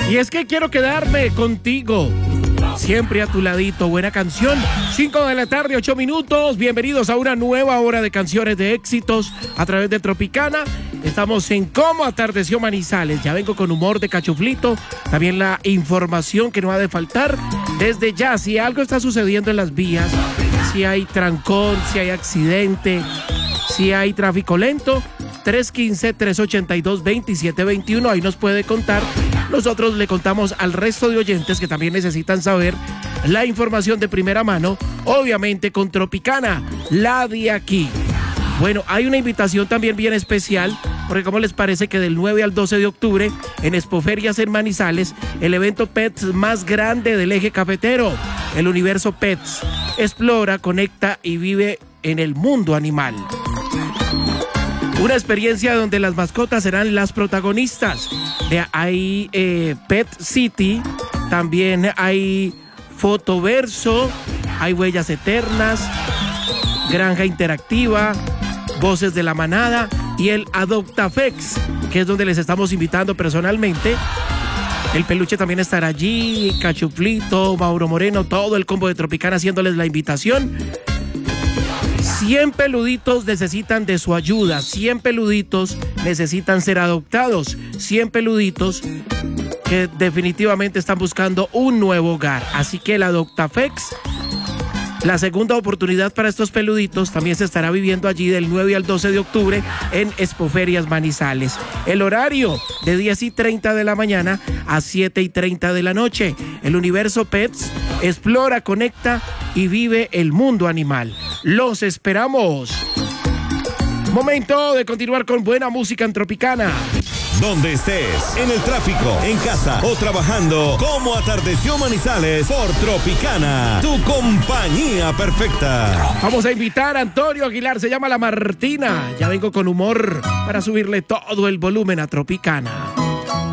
Y es que quiero quedarme contigo, siempre a tu ladito. Buena canción. 5 de la tarde, 8 minutos. Bienvenidos a una nueva hora de canciones de éxitos a través de Tropicana. Estamos en Cómo Atardeció Manizales. Ya vengo con humor de cachuflito. También la información que no ha de faltar. Desde ya, si algo está sucediendo en las vías, si hay trancón, si hay accidente, si hay tráfico lento, 315-382-2721. Ahí nos puede contar. Nosotros le contamos al resto de oyentes que también necesitan saber la información de primera mano, obviamente con Tropicana, la de aquí. Bueno, hay una invitación también bien especial, porque ¿cómo les parece que del 9 al 12 de octubre en Expoferias en Manizales, el evento Pets más grande del eje cafetero, el Universo Pets, explora, conecta y vive en el mundo animal? Una experiencia donde las mascotas serán las protagonistas. Hay Pet City, también hay Fotoverso, hay Huellas Eternas, Granja Interactiva, Voces de la Manada y el AdoptaFex, que es donde les estamos invitando personalmente. El peluche también estará allí, Cachuflito, Mauro Moreno, todo el combo de Tropicana haciéndoles la invitación. 100 peluditos necesitan de su ayuda, 100 peluditos necesitan ser adoptados, 100 peluditos que definitivamente están buscando un nuevo hogar. Así que el AdoptaFex, la segunda oportunidad para estos peluditos, también se estará viviendo allí del 9 al 12 de octubre en Expoferias Manizales. El horario de 10:30 de la mañana a 7:30 de la noche. El Universo Pets explora, conecta y vive el mundo animal. ¡Los esperamos! Momento de continuar con buena música en Tropicana. Donde estés, en el tráfico, en casa o trabajando, Cómo Atardeció Manizales por Tropicana, tu compañía perfecta. Vamos a invitar a Antonio Aguilar, se llama La Martina. Ya vengo con humor para subirle todo el volumen a Tropicana.